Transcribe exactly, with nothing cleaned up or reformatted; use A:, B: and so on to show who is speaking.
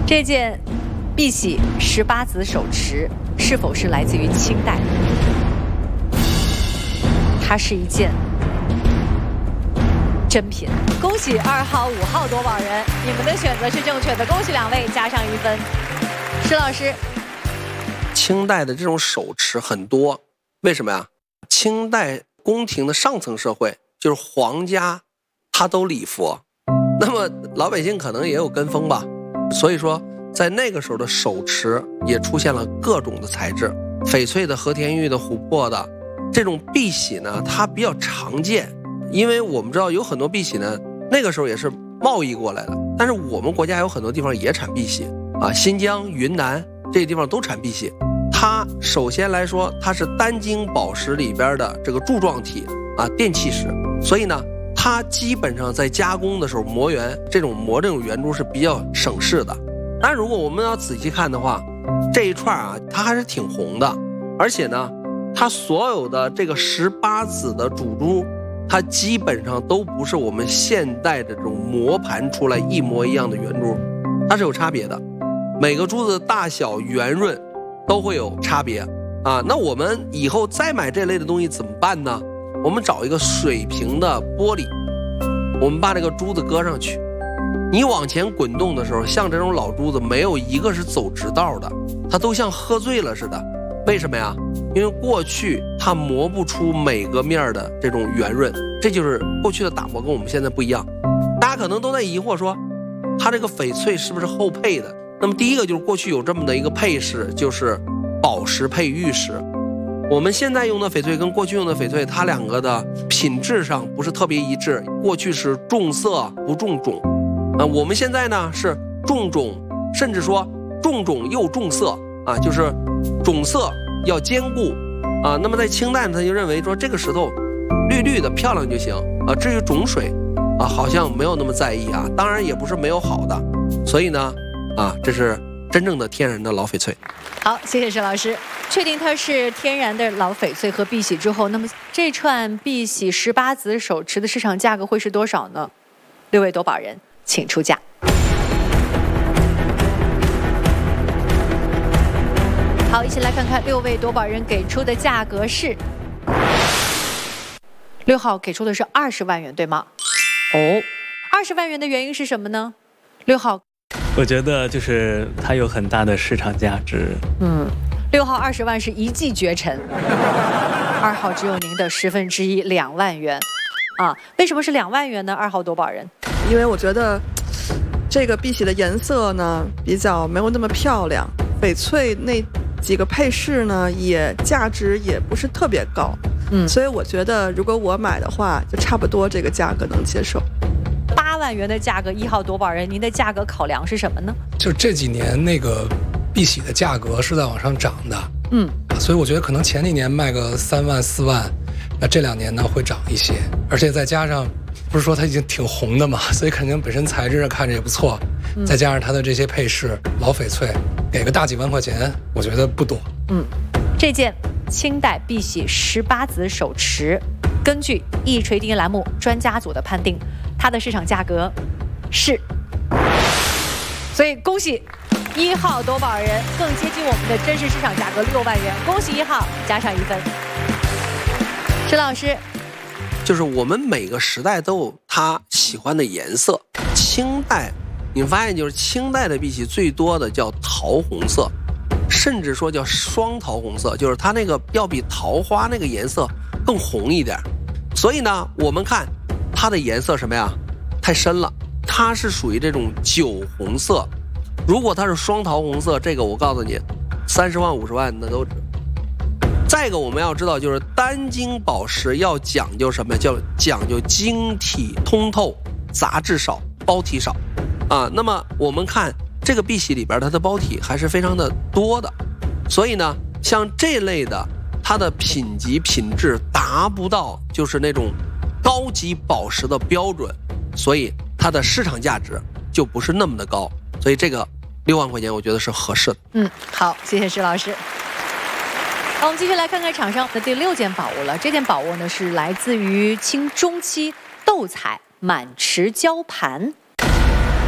A: 这件碧玺十八子手持是否是来自于清代？它是一件真品。恭喜二号、五号夺宝人，你们的选择是正确的，恭喜两位，加上一分。施老师，
B: 清代的这种手持很多，为什么呀？清代宫廷的上层社会就是皇家，他都礼佛，那么老百姓可能也有跟风吧，所以说在那个时候的手持也出现了各种的材质，翡翠的、和田玉的、琥珀的，这种碧玺呢，它比较常见，因为我们知道有很多碧玺呢，那个时候也是贸易过来的，但是我们国家有很多地方也产碧玺啊，新疆、云南这些地方都产碧玺。它首先来说，它是单晶宝石里边的这个柱状体啊，电气石，所以呢，它基本上在加工的时候磨圆，这种磨这种圆珠是比较省事的。但如果我们要仔细看的话，这一串啊，它还是挺红的，而且呢，它所有的这个十八子的主珠，它基本上都不是我们现代的这种磨盘出来一模一样的圆珠，它是有差别的，每个珠子的大小、圆润都会有差别啊。那我们以后再买这类的东西怎么办呢？我们找一个水平的玻璃，我们把这个珠子搁上去，你往前滚动的时候，像这种老珠子没有一个是走直道的，它都像喝醉了似的。为什么呀？因为过去它磨不出每个面的这种圆润，这就是过去的打磨跟我们现在不一样。大家可能都在疑惑说，它这个翡翠是不是后配的？那么第一个就是过去有这么的一个配饰，就是宝石配玉石。我们现在用的翡翠跟过去用的翡翠，它两个的品质上不是特别一致。过去是重色不重种，啊，我们现在呢是重种，甚至说重种又重色啊，就是种色要兼顾啊。那么在清代呢，他就认为说这个石头绿绿的漂亮就行啊，至于种水啊，好像没有那么在意啊。当然也不是没有好的，所以呢。啊，这是真正的天然的老翡翠。
A: 好，谢谢施老师。确定它是天然的老翡翠和碧玺之后，那么这串碧玺十八子手持的市场价格会是多少呢？六位夺宝人，请出价。好，一起来看看六位夺宝人给出的价格是。六号给出的是二十万元，对吗？哦，二十万元的原因是什么呢？六号。
C: 我觉得就是它有很大的市场价值。
A: 嗯，六号二十万是一骑绝尘，二号只有您的十分之一，两万元。啊，为什么是两万元呢？二号夺宝人，
D: 因为我觉得这个碧玺的颜色呢比较没有那么漂亮，翡翠那几个配饰呢也价值也不是特别高。嗯，所以我觉得如果我买的话，就差不多这个价格能接受。
A: 八万元的价格，一号夺宝人，您的价格考量是什么呢？
E: 就这几年那个碧玺的价格是在往上涨的，嗯，所以我觉得可能前几年卖个三万四万，那这两年呢会涨一些，而且再加上不是说它已经挺红的嘛，所以肯定本身材质看着也不错，嗯、再加上它的这些配饰老翡翠，给个大几万块钱，我觉得不多。
A: 嗯，这件清代碧玺十八子手持，根据易锤钉栏目专家组的判定。它的市场价格是，所以恭喜一号夺宝人更接近我们的真实市场价格六万元，恭喜一号加上一分。施老师，
B: 就是我们每个时代都有他喜欢的颜色。清代你发现就是清代的碧玺最多的叫桃红色，甚至说叫双桃红色，就是它那个要比桃花那个颜色更红一点。所以呢，我们看它的颜色什么呀？太深了，它是属于这种酒红色。如果它是双桃红色，这个我告诉你，三十万、五十万那都值。再一个，我们要知道，就是单晶宝石要讲究什么？叫讲究晶体通透，杂质少，包体少啊。那么我们看这个碧玺里边，它的包体还是非常的多的。所以呢，像这类的，它的品级品质达不到就是那种高级宝石的标准，所以它的市场价值就不是那么的高，所以这个六万块钱我觉得是合适的。
A: 嗯，好，谢谢施老师。好，我们继续来看看场上的第六件宝物了。这件宝物呢是来自于清中期斗彩满池胶盘，